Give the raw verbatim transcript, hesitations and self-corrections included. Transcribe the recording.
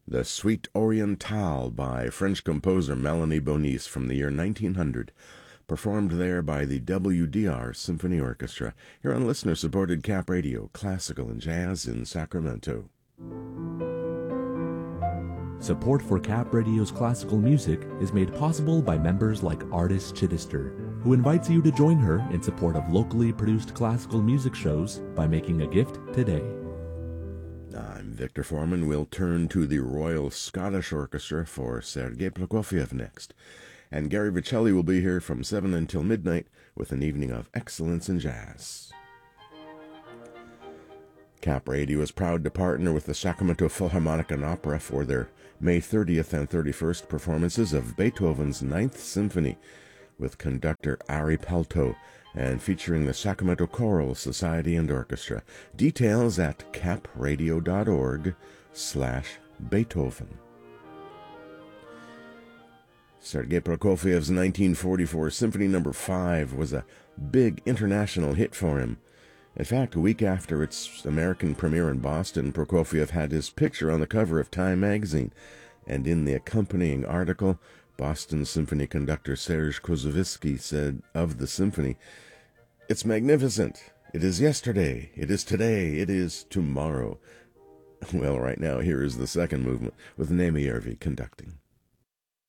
The Suite Orientale by French composer Melanie Bonis from the year nineteen hundred, performed there by the W D R Symphony Orchestra, here on listener-supported Cap Radio, classical and jazz in Sacramento. Support for Cap Radio's classical music is made possible by members like Artis Chittister, who invites you to join her in support of locally produced classical music shows by making a gift today. I'm Victor Foreman. We'll turn to the Royal Scottish Orchestra for Sergei Prokofiev next. And Gary Vicelli will be here from seven until midnight with an evening of excellence in jazz. Cap Radio is proud to partner with the Sacramento Philharmonic and Opera for their May thirtieth and thirty-first performances of Beethoven's Ninth Symphony with conductor Ari Pelto and featuring the Sacramento Choral Society and Orchestra. Details at capradio.org slash Beethoven. Sergei Prokofiev's nineteen forty-four Symphony Number five was a big international hit for him. In fact, a week after its American premiere in Boston, Prokofiev had his picture on the cover of Time magazine, and in the accompanying article, Boston Symphony conductor Serge Koussevitzky said of the symphony, "It's magnificent. It is yesterday. It is today. It is tomorrow." Well, right now, here is the second movement with Naimi Järvi conducting.